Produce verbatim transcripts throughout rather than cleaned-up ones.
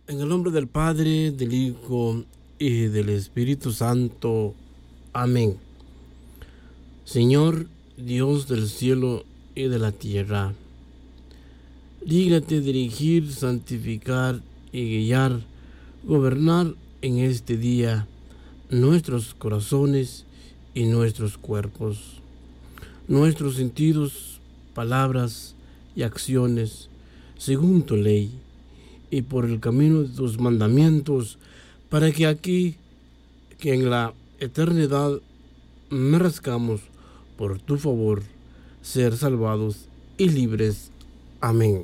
En el nombre del Padre, del Hijo y del Espíritu Santo. Amén. Señor, Dios del cielo y de la tierra, dígnate dirigir, santificar y guiar, gobernar en este día nuestros corazones y nuestros cuerpos, nuestros sentidos, palabras y acciones, según tu ley, y por el camino de tus mandamientos, para que aquí, que en la eternidad, merezcamos por tu favor ser salvados y libres. Amén.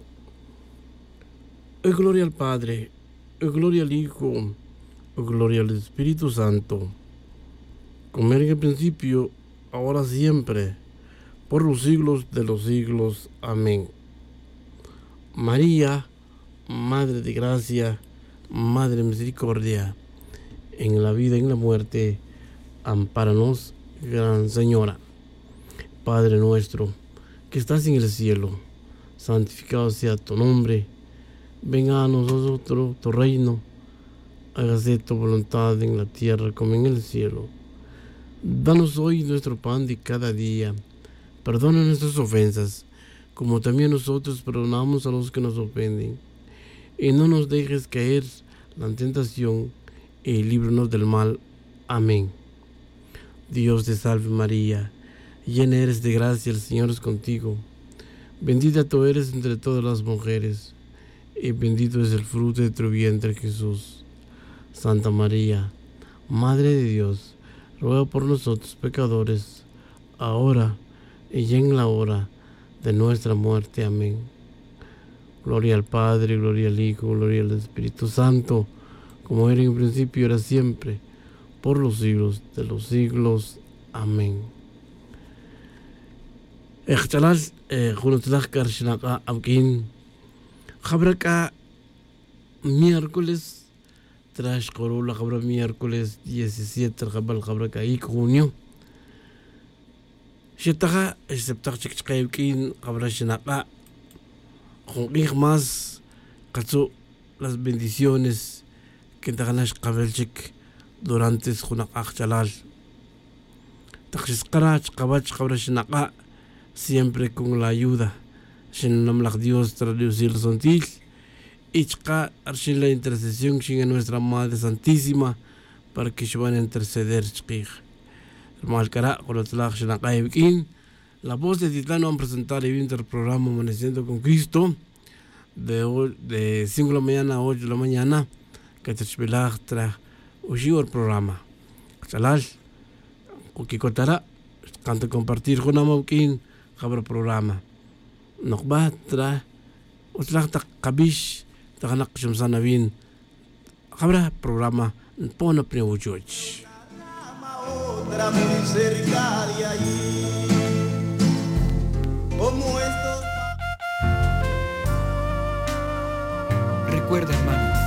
Y gloria al Padre, y gloria al Hijo, y gloria al Espíritu Santo, como era en el principio, ahora siempre, por los siglos de los siglos. Amén. María, Madre de gracia, Madre de misericordia, en la vida y en la muerte, ampáranos, Gran Señora. Padre nuestro, que estás en el cielo, santificado sea tu nombre. Venga a nosotros tu reino, hágase tu voluntad en la tierra como en el cielo. Danos hoy nuestro pan de cada día. Perdona nuestras ofensas, como también nosotros perdonamos a los que nos ofenden. Y no nos dejes caer en la tentación, y líbranos del mal. Amén. Dios te salve María, llena eres de gracia, el Señor es contigo. Bendita tú eres entre todas las mujeres, y bendito es el fruto de tu vientre, Jesús. Santa María, Madre de Dios, ruega por nosotros pecadores, ahora y en la hora de nuestra muerte. Amén. Gloria al Padre, gloria al Hijo, gloria al Espíritu Santo, como era en el principio, era siempre, por los siglos de los siglos. Amén. Echalal, Junotlach Karshnaka, Abkin, Jabraca, miércoles, Trash Corolla, Jabra, miércoles diecisiete, Jabal, Jabraca, y junio. Shetaja, Septach Chikaykin, Jabra Shinaka. Con más caso las bendiciones que te ganas cabelchik durante su achalal. Taxiscarach, cabach, cabrashinaka, siempre con la ayuda. Sin nombre Dios traducir sontil. Ichka, archin la intercesión, sin nuestra Madre Santísima, para que se van a interceder. Malcara, con los lach, shinaka, evikin. La voz de Titano han presentado el inter programa Amaneciendo con Cristo de, de cinco de la mañana a ocho de la mañana que te esperas tras el programa. Chalal, Kukikotara, canta compartir con Amaukin, Jabra programa. Nokba tra, Utlakta Kabish, Taganak Shamsanavin, Jabra programa, Pona Pneujoch. Otra muy cerca de allí. Como estos. Recuerda, hermano.